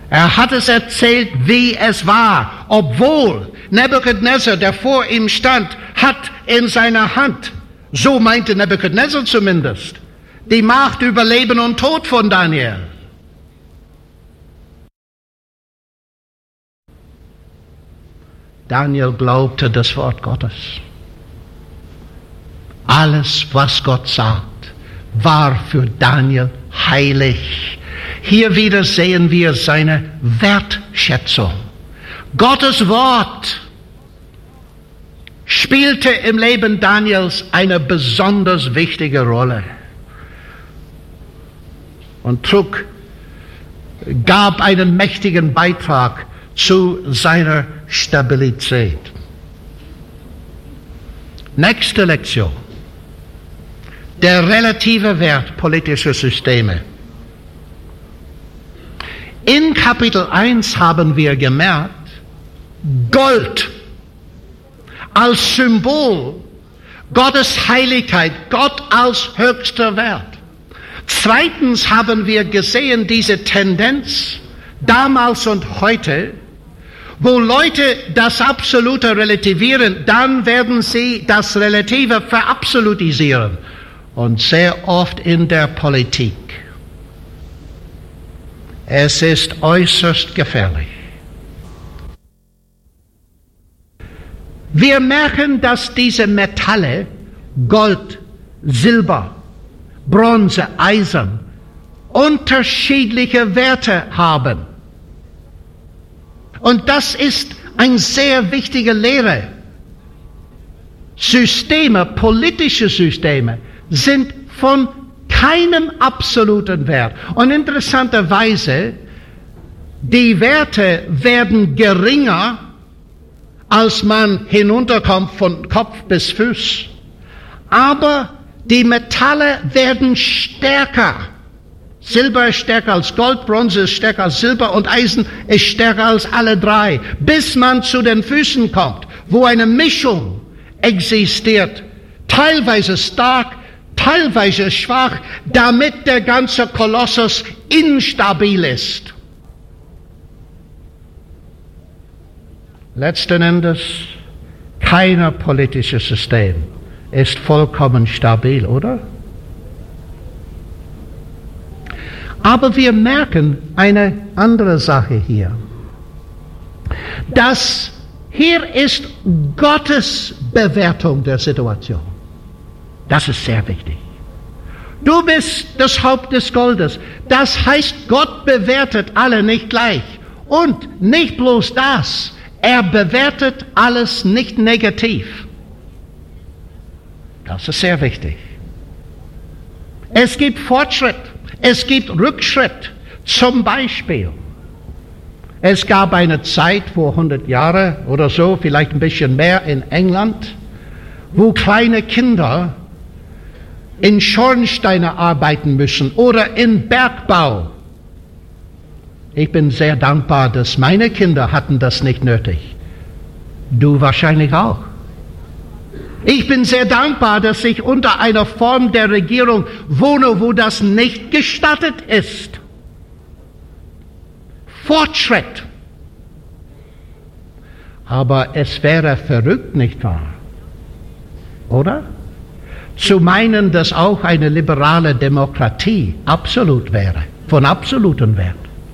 Er hat es erzählt, wie es war, obwohl Nebukadnezar, der vor ihm stand, hat in seiner Hand, so meinte Nebukadnezar zumindest, die Macht über Leben und Tod von Daniel. Daniel glaubte das Wort Gottes. Alles, was Gott sagt, war für Daniel heilig. Hier wieder sehen wir seine Wertschätzung. Gottes Wort spielte im Leben Daniels eine besonders wichtige Rolle und gab einen mächtigen Beitrag zu seiner Stabilität. Nächste Lektion. Der relative Wert politischer Systeme. In Kapitel 1 haben wir gemerkt, Gold als Symbol Gottes Heiligkeit, Gott als höchster Wert. Zweitens haben wir gesehen diese Tendenz, damals und heute, wo Leute das Absolute relativieren, dann werden sie das Relative verabsolutisieren. Und sehr oft in der Politik. Es ist äußerst gefährlich. Wir merken, dass diese Metalle, Gold, Silber, Bronze, Eisen, unterschiedliche Werte haben. Und das ist eine sehr wichtige Lehre. Systeme, politische Systeme, sind von keinem absoluten Wert. Und interessanterweise, die Werte werden geringer, als man hinunterkommt von Kopf bis Fuß. Aber die Metalle werden stärker. Silber ist stärker als Gold, Bronze ist stärker als Silber und Eisen ist stärker als alle drei. Bis man zu den Füßen kommt, wo eine Mischung existiert. Teilweise stark, teilweise schwach, damit der ganze Kolossus instabil ist. Letzten Endes, kein politisches System ist vollkommen stabil, oder? Aber wir merken eine andere Sache hier. Dass hier ist Gottes Bewertung der Situation. Das ist sehr wichtig. Du bist das Haupt des Goldes. Das heißt, Gott bewertet alle nicht gleich. Und nicht bloß das, er bewertet alles nicht negativ. Das ist sehr wichtig. Es gibt Fortschritt, es gibt Rückschritt. Zum Beispiel, es gab eine Zeit vor 100 Jahren oder so, vielleicht ein bisschen mehr in England, wo kleine Kinder in Schornsteine arbeiten müssen oder in Bergbau. Ich bin sehr dankbar, dass meine Kinder hatten das nicht nötig. Du wahrscheinlich auch. Ich bin sehr dankbar, dass ich unter einer Form der Regierung wohne, wo das nicht gestattet ist. Fortschritt. Aber es wäre verrückt, nicht wahr? Oder? Zu meinen, dass auch eine liberale Demokratie absolut wäre, von absolutem Wert.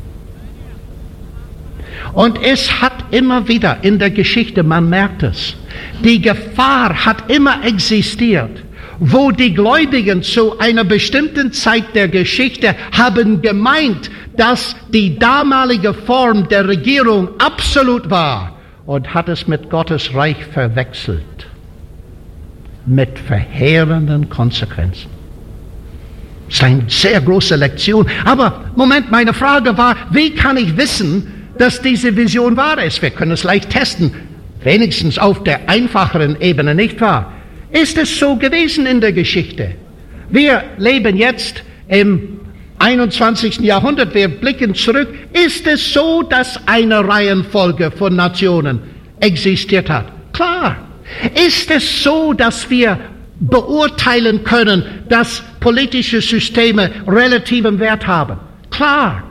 Und es hat immer wieder in der Geschichte, man merkt es, die Gefahr hat immer existiert, wo die Gläubigen zu einer bestimmten Zeit der Geschichte haben gemeint, dass die damalige Form der Regierung absolut war und hat es mit Gottes Reich verwechselt. Mit verheerenden Konsequenzen. Das ist eine sehr große Lektion. Aber Moment, meine Frage war, wie kann ich wissen, dass diese Vision wahr ist? Wir können es leicht testen, wenigstens auf der einfacheren Ebene, nicht wahr? Ist es so gewesen in der Geschichte? Wir leben jetzt im 21. Jahrhundert, wir blicken zurück. Ist es so, dass eine Reihenfolge von Nationen existiert hat? Klar. Ist es so, dass wir beurteilen können, dass politische Systeme relativen Wert haben? Klar.